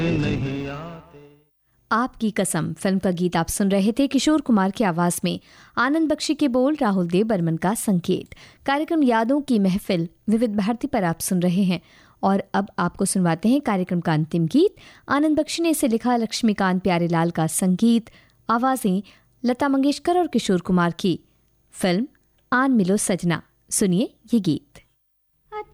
नहीं आते। आपकी कसम फिल्म का गीत आप सुन रहे थे किशोर कुमार की आवाज में। आनंद बख्शी के बोल, राहुल देव बर्मन का संकेत। कार्यक्रम यादों की महफिल विविध भारती पर आप सुन रहे हैं और अब आपको सुनवाते हैं कार्यक्रम का अंतिम गीत। आनंद बख्शी ने इसे लिखा, लक्ष्मीकांत प्यारेलाल का संगीत, आवाजें लता मंगेशकर और किशोर कुमार की। फिल्म आन मिलो सजना। सुनिए ये गीत।